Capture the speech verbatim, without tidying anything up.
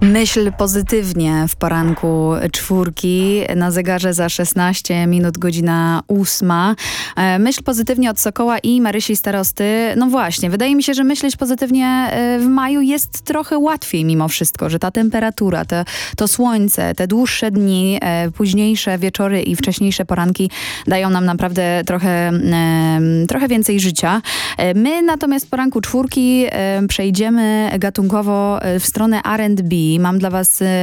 Myśl pozytywnie w poranku czwórki. Na zegarze za szesnaście minut godzina ósma. Myśl pozytywnie od Sokoła i Marysi Starosty. No właśnie, wydaje mi się, że myśleć pozytywnie w maju jest trochę łatwiej mimo wszystko, że ta temperatura, te, to słońce, te dłuższe dni, późniejsze wieczory i wcześniejsze poranki dają nam naprawdę trochę, trochę więcej życia. My natomiast w poranku czwórki przejdziemy gatunkowo w stronę R and B. Mam dla was